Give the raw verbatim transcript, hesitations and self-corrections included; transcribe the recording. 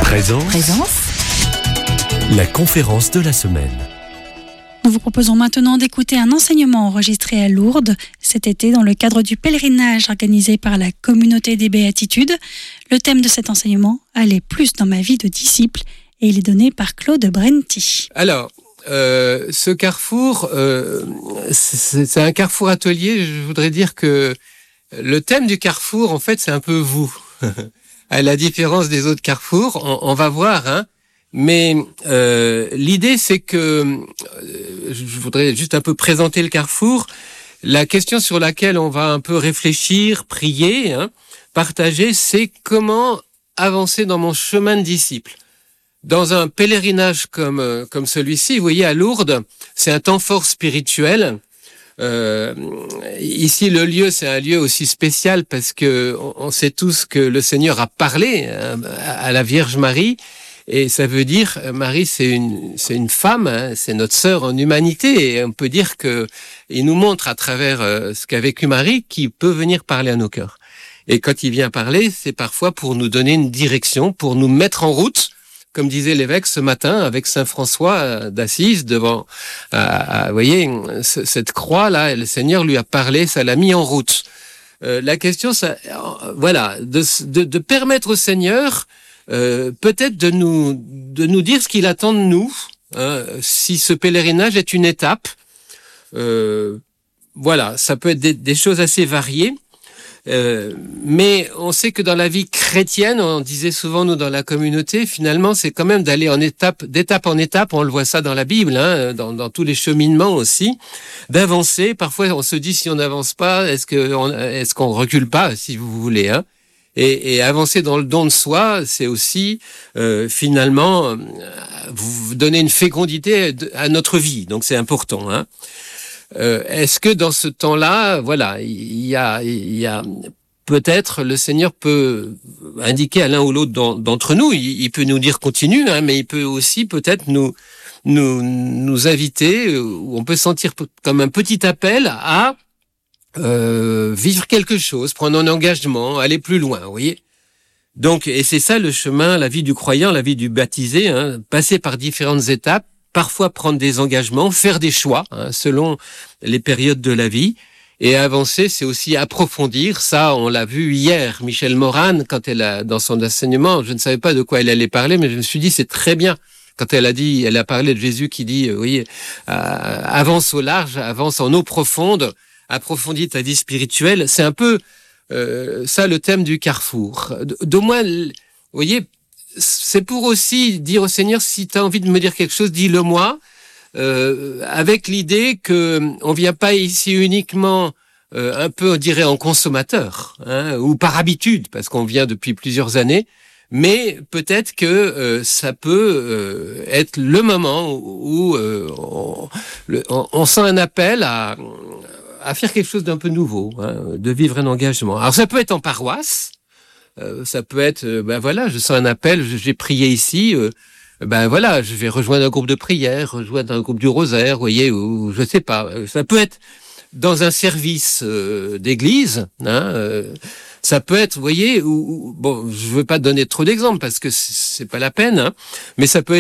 Présence. Présence. La conférence de la semaine. Nous vous proposons maintenant d'écouter un enseignement enregistré à Lourdes cet été dans le cadre du pèlerinage organisé par la communauté des Béatitudes. Le thème de cet enseignement, aller plus dans ma vie de disciple, et il est donné par Claude Brenti. Alors, euh, ce carrefour, euh, c'est, c'est un carrefour atelier. Je voudrais dire que le thème du carrefour, en fait, c'est un peu vous. À la différence des autres carrefours, on, on va voir, hein. Mais euh, l'idée, c'est que euh, je voudrais juste un peu présenter le carrefour. La question sur laquelle on va un peu réfléchir, prier, hein, partager, c'est comment avancer dans mon chemin de disciple. Dans un pèlerinage comme euh, comme celui-ci, vous voyez, à Lourdes, c'est un temps fort spirituel. Euh, ici, le lieu, c'est un lieu aussi spécial parce que on, on sait tous que le Seigneur a parlé hein, à la Vierge Marie. Et ça veut dire, Marie, c'est une, c'est une femme, hein, c'est notre sœur en humanité. Et on peut dire que il nous montre à travers euh, ce qu'a vécu Marie qu'il peut venir parler à nos cœurs. Et quand il vient parler, c'est parfois pour nous donner une direction, pour nous mettre en route, comme disait l'évêque ce matin avec Saint François d'Assise devant, euh, vous voyez, cette croix-là, le Seigneur lui a parlé, ça l'a mis en route. Euh, la question, ça, voilà, de, de, de permettre au Seigneur Euh, peut-être de nous de nous dire ce qu'il attend de nous, hein, si ce pèlerinage est une étape. Euh, voilà, ça peut être des, des choses assez variées, euh, mais on sait que dans la vie chrétienne, on disait souvent nous dans la communauté, finalement, c'est quand même d'aller en étape, d'étape en étape. On le voit ça dans la Bible, hein, dans, dans tous les cheminements aussi, d'avancer. Parfois, on se dit si on n'avance pas, est-ce que on, est-ce qu'on recule pas, si vous voulez, hein. Et, et avancer dans le don de soi, c'est aussi euh, finalement euh, vous donner une fécondité à notre vie. Donc c'est important. Hein. Euh, est-ce que dans ce temps-là, voilà, il y a, il y a peut-être le Seigneur peut indiquer à l'un ou l'autre d'entre nous. Il, il peut nous dire continue, hein, mais il peut aussi peut-être nous nous nous inviter. Ou on peut sentir comme un petit appel à Euh, vivre quelque chose, prendre un engagement, aller plus loin, vous voyez. Donc, et c'est ça le chemin, la vie du croyant, la vie du baptisé, hein, passer par différentes étapes, parfois prendre des engagements, faire des choix, hein, selon les périodes de la vie, et avancer, c'est aussi approfondir. Ça, on l'a vu hier, Michel Morane, quand elle a, dans son enseignement, je ne savais pas de quoi elle allait parler, mais je me suis dit, c'est très bien. Quand elle a dit, elle a parlé de Jésus qui dit, euh, oui, euh, avance au large, avance en eau profonde, approfondis ta vie spirituelle, c'est un peu euh, ça le thème du carrefour. D'au moins, vous voyez, c'est pour aussi dire au Seigneur, si tu as envie de me dire quelque chose, dis-le moi, euh, avec l'idée que on vient pas ici uniquement euh, un peu, on dirait, en consommateur, hein, ou par habitude, parce qu'on vient depuis plusieurs années, mais peut-être que euh, ça peut euh, être le moment où euh, on, le, on, on sent un appel à à faire quelque chose d'un peu nouveau, hein, de vivre un engagement. Alors ça peut être en paroisse, euh, ça peut être, euh, ben voilà, je sens un appel, j'ai prié ici, euh, ben voilà, je vais rejoindre un groupe de prière, rejoindre un groupe du rosaire, vous voyez, ou je sais pas. Ça peut être dans un service euh, d'église, hein, euh, ça peut être, vous voyez, ou, ou bon, je veux pas donner trop d'exemples parce que c'est pas la peine, hein, mais ça peut être